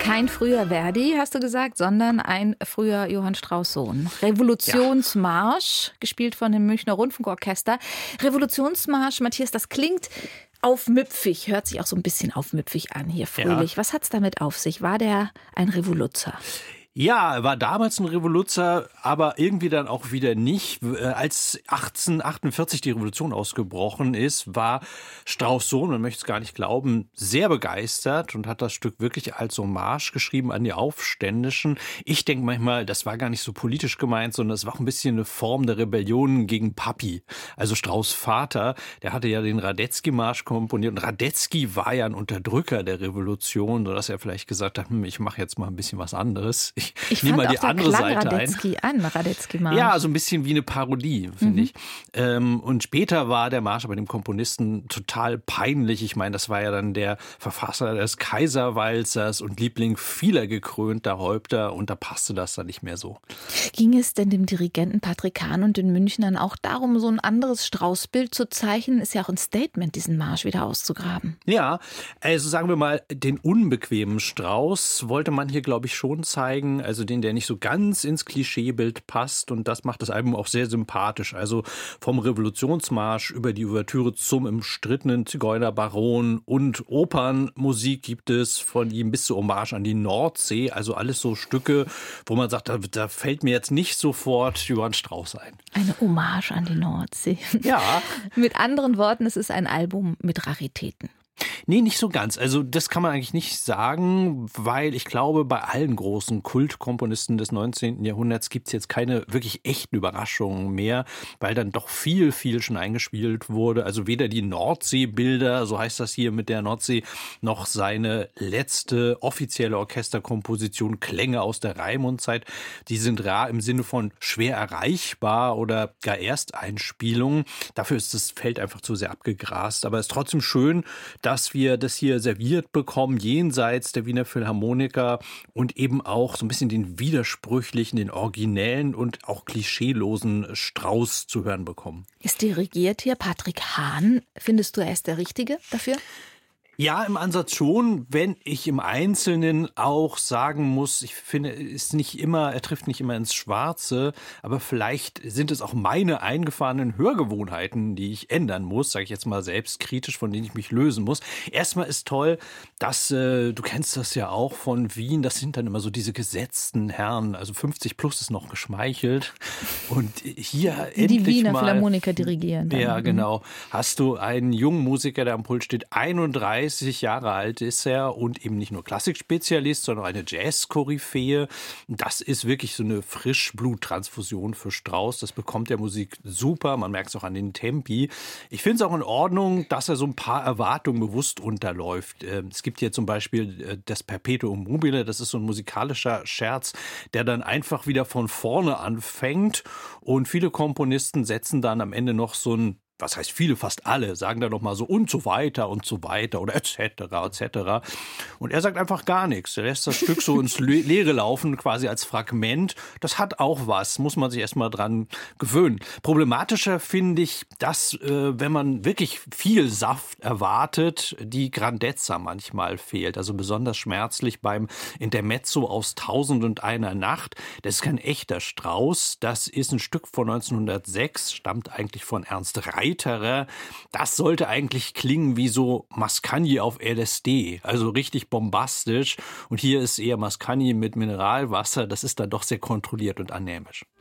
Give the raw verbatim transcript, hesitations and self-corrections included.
Kein früher Verdi, hast du gesagt, sondern ein früher Johann Strauss Sohn. Revolutionsmarsch, ja. Gespielt von dem Münchner Rundfunkorchester. Revolutionsmarsch, Matthias, das klingt aufmüpfig, hört sich auch so ein bisschen aufmüpfig an hier, fröhlich. Ja. Was hat's damit auf sich? War der ein Revoluzer? Ja, er war damals ein Revoluzer, aber irgendwie dann auch wieder nicht. Als achtzehnhundertachtundvierzig die Revolution ausgebrochen ist, war Strauss Sohn, man möchte es gar nicht glauben, sehr begeistert und hat das Stück wirklich als Hommage geschrieben an die Aufständischen. Ich denke manchmal, das war gar nicht so politisch gemeint, sondern es war auch ein bisschen eine Form der Rebellion gegen Papi. Also Strauss' Vater, der hatte ja den Radetzky-Marsch komponiert und Radetzky war ja ein Unterdrücker der Revolution, sodass er vielleicht gesagt hat, hm, ich mache jetzt mal ein bisschen was anderes. Ich, ich nehme fand mal die auch, da andere klang Seite Radetzky ein. an, Radetzky-Marsch. Ja, so ein bisschen wie eine Parodie, finde mhm. ich. Ähm, und später war der Marsch bei dem Komponisten total peinlich. Ich meine, das war ja dann der Verfasser des Kaiserwalzers und Liebling vieler gekrönter Häupter und da passte das dann nicht mehr so. Ging es denn dem Dirigenten Patrick Hahn und den Münchnern auch darum, so ein anderes Strauß-Bild zu zeichnen? Ist ja auch ein Statement, diesen Marsch wieder auszugraben. Ja, also sagen wir mal, den unbequemen Strauß wollte man hier, glaube ich, schon zeigen. Also den, der nicht so ganz ins Klischeebild passt. Und das macht das Album auch sehr sympathisch. Also vom Revolutionsmarsch über die Ouvertüre zum umstrittenen Zigeunerbaron und Opernmusik gibt es von ihm bis zur Hommage an die Nordsee. Also alles so Stücke, wo man sagt, da, da fällt mir jetzt nicht sofort Johann Strauss ein. Eine Hommage an die Nordsee. Ja. Mit anderen Worten, es ist ein Album mit Raritäten. Nee, nicht so ganz. Also das kann man eigentlich nicht sagen, weil ich glaube, bei allen großen Kultkomponisten des neunzehnten Jahrhunderts gibt es jetzt keine wirklich echten Überraschungen mehr, weil dann doch viel, viel schon eingespielt wurde. Also weder die Nordseebilder, so heißt das hier mit der Nordsee, noch seine letzte offizielle Orchesterkomposition Klänge aus der Raimundzeit. Die sind rar im Sinne von schwer erreichbar oder gar Ersteinspielungen. Dafür ist das Feld einfach zu sehr abgegrast. Aber es ist trotzdem schön, dass wir das hier serviert bekommen, jenseits der Wiener Philharmoniker und eben auch so ein bisschen den widersprüchlichen, den originellen und auch klischeelosen Strauss zu hören bekommen. Es dirigiert hier Patrick Hahn. Findest du, er ist der Richtige dafür? Ja, im Ansatz schon, wenn ich im Einzelnen auch sagen muss, ich finde, ist nicht immer, er trifft nicht immer ins Schwarze, aber vielleicht sind es auch meine eingefahrenen Hörgewohnheiten, die ich ändern muss, sage ich jetzt mal selbstkritisch, von denen ich mich lösen muss. Erstmal ist toll, dass, äh, du kennst das ja auch von Wien, das sind dann immer so diese gesetzten Herren, also fünfzig plus ist noch geschmeichelt und hier die endlich Wiener mal, Philharmoniker dirigieren. Dann. Ja, genau, hast du einen jungen Musiker, der am Pult steht, einunddreißig Jahre alt ist er und eben nicht nur Klassikspezialist, sondern eine Jazz-Koryphäe. Das ist wirklich so eine Frischbluttransfusion für Strauss. Das bekommt der Musik super. Man merkt es auch an den Tempi. Ich finde es auch in Ordnung, dass er so ein paar Erwartungen bewusst unterläuft. Es gibt hier zum Beispiel das Perpetuum mobile. Das ist so ein musikalischer Scherz, der dann einfach wieder von vorne anfängt. Und viele Komponisten setzen dann am Ende noch so ein was heißt viele, fast alle, sagen da noch mal so und so weiter und so weiter oder et cetera et cetera. Und er sagt einfach gar nichts. Er lässt das Stück so ins Leere laufen, quasi als Fragment. Das hat auch was, muss man sich erstmal dran gewöhnen. Problematischer finde ich, dass, äh, wenn man wirklich viel Saft erwartet, die Grandezza manchmal fehlt. Also besonders schmerzlich beim Intermezzo aus Tausend und einer Nacht. Das ist kein echter Strauss. Das ist ein Stück von neunzehnhundertsechs, stammt eigentlich von Ernst Reiter. Das sollte eigentlich klingen wie so Mascagni auf L S D, also richtig bombastisch. Und hier ist eher Mascagni mit Mineralwasser. Das ist dann doch sehr kontrolliert und anämisch.